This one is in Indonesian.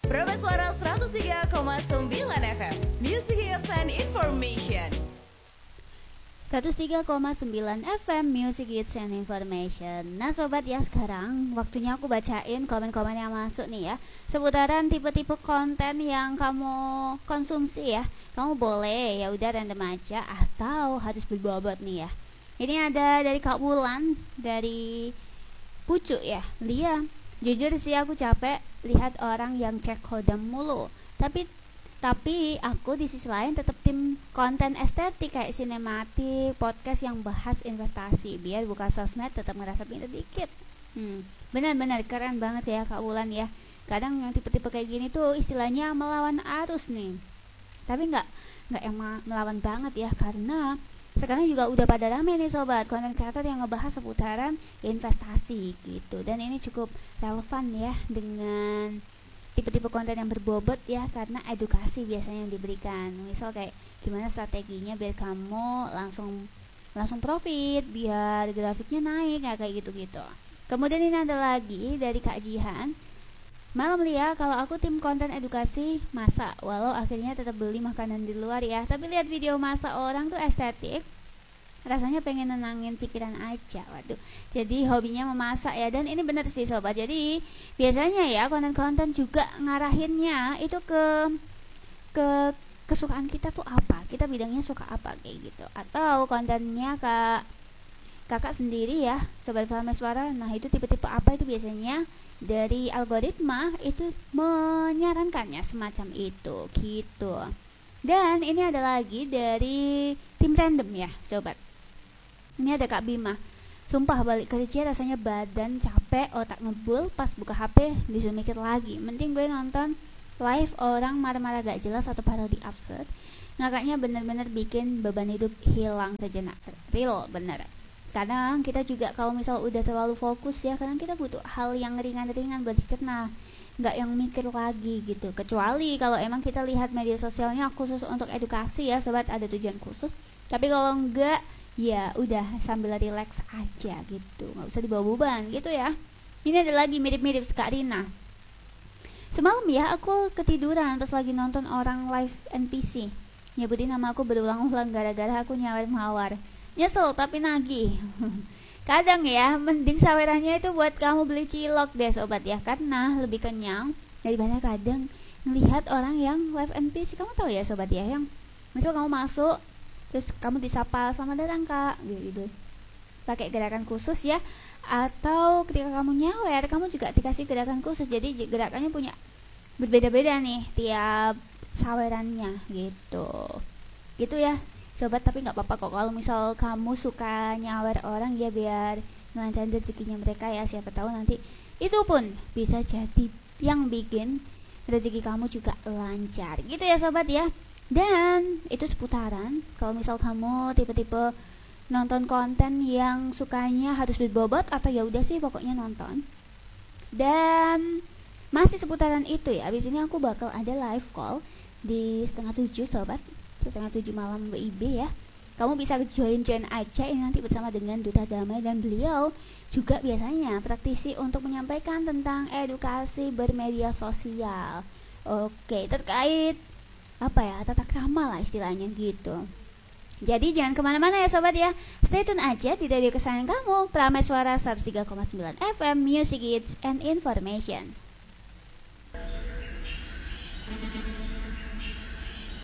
Prabes Suara 103,9 FM Music Hits and Information. 103,9 FM Music Hits and Information. Nah sobat ya, sekarang waktunya aku bacain komen-komen yang masuk nih ya, seputaran tipe-tipe konten yang kamu konsumsi ya. Kamu boleh ya udah random aja atau harus berbobot nih ya. Ini ada dari Kak Wulan, dari Pucuk ya. Lia, jujur sih aku capek lihat orang yang cek kodam mulu. Tapi aku di sisi lain tetap tim konten estetik kayak sinematik, podcast yang bahas investasi, biar buka sosmed tetap ngerasa pintar dikit. Benar-benar keren banget ya Kak Wulan ya. Kadang yang tipe-tipe kayak gini tuh istilahnya melawan arus nih. Tapi nggak yang melawan banget ya, karena sekarang juga udah pada rame nih sobat konten kreator yang ngebahas seputaran investasi gitu. Dan ini cukup relevan ya dengan tipe-tipe konten yang berbobot ya, karena edukasi biasanya yang diberikan. Misal kayak gimana strateginya biar kamu langsung profit, biar grafiknya naik kayak gitu-gitu. Kemudian ini ada lagi dari Kak Jihan. Malam Lia, kalau aku tim konten edukasi masak, walau akhirnya tetap beli makanan di luar ya, tapi lihat video masak orang tuh estetik, rasanya pengen nenangin pikiran aja. Waduh, jadi hobinya memasak ya. Dan ini benar sih sobat, jadi biasanya ya konten-konten juga ngarahinnya itu ke kesukaan kita tuh apa, kita bidangnya suka apa kayak gitu, atau kontennya kakak sendiri ya sobat Prabes Suara. Nah itu tipe-tipe apa itu biasanya dari algoritma itu menyarankannya semacam itu gitu. Dan ini ada lagi dari tim random ya sobat. Ini ada Kak Bima. Sumpah balik kerja rasanya badan capek, otak ngebul, pas buka HP disuruh mikir lagi. Mending gue nonton live orang marah-marah gak jelas atau parodi absurd. Ngakaknya bener-bener bikin beban hidup hilang sejenak. Real bener. Kadang kita juga kalau misal udah terlalu fokus ya, kadang kita butuh hal yang ringan-ringan buat dicerna, nggak yang mikir lagi gitu. Kecuali kalau emang kita lihat media sosialnya khusus untuk edukasi ya sobat, ada tujuan khusus. Tapi kalau enggak ya udah sambil relax aja gitu, nggak usah dibawa beban gitu ya. Ini ada lagi mirip-mirip Kak Rina. Semalam ya aku ketiduran terus lagi nonton orang live NPC nyebutin nama aku berulang-ulang gara-gara aku nyawer mawar. Nyesel tapi nagih. Kadang ya mending sawerannya itu buat kamu beli cilok deh sobat ya, karena lebih kenyang daripada kadang melihat orang yang live NPC. Kamu tahu ya sobat ya, yang misal kamu masuk terus kamu disapa selamat datang kak gitu, pakai gerakan khusus ya. Atau ketika kamu nyawer kamu juga dikasih gerakan khusus, jadi gerakannya punya berbeda-beda nih tiap sawerannya gitu ya sobat. Tapi nggak apa-apa kok kalau misal kamu suka nyawer orang ya, biar melancarkan rezekinya mereka ya. Siapa tahu nanti itu pun bisa jadi yang bikin rezeki kamu juga lancar gitu ya sobat ya. Dan itu seputaran kalau misal kamu tipe-tipe nonton konten yang sukanya harus berbobot atau ya udah sih pokoknya nonton. Dan masih seputaran itu ya, abis ini aku bakal ada live call di 6:30 sobat, 6:30 malam WIB ya. Kamu bisa join aja ini nanti bersama dengan Duta Damai, dan beliau juga biasanya praktisi untuk menyampaikan tentang edukasi bermedia sosial. Oke, terkait apa ya, tata krama lah istilahnya gitu. Jadi jangan kemana-mana ya sobat ya, stay tune aja di radio kesayangan kamu, Prabes Suara 103,9 FM Music Hits and Information.